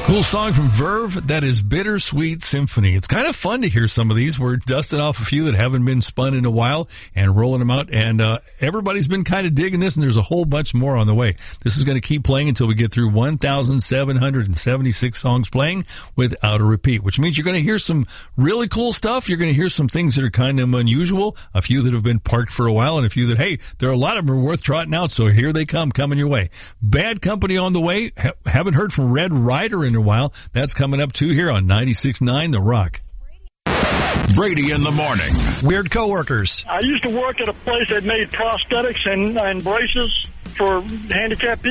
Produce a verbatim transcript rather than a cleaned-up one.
Cool song from Verve. That is Bittersweet Symphony. It's kind of fun to hear some of these. We're dusting off a few that haven't been spun in a while and rolling them out. And uh, everybody's been kind of digging this, and there's a whole bunch more on the way. This is going to keep playing until we get through one thousand seven hundred seventy-six songs playing without a repeat, which means you're going to hear some really cool stuff. You're going to hear some things that are kind of unusual, a few that have been parked for a while, and a few that, hey, there are a lot of them are worth trotting out, so here they come, coming your way. Bad Company on the way. Ha- haven't heard from Red Rider in a while. That's coming up too here on ninety-six point nine The Rock. Brady in the morning. Weird coworkers. I used to work at a place that made prosthetics and, and braces for handicapped people.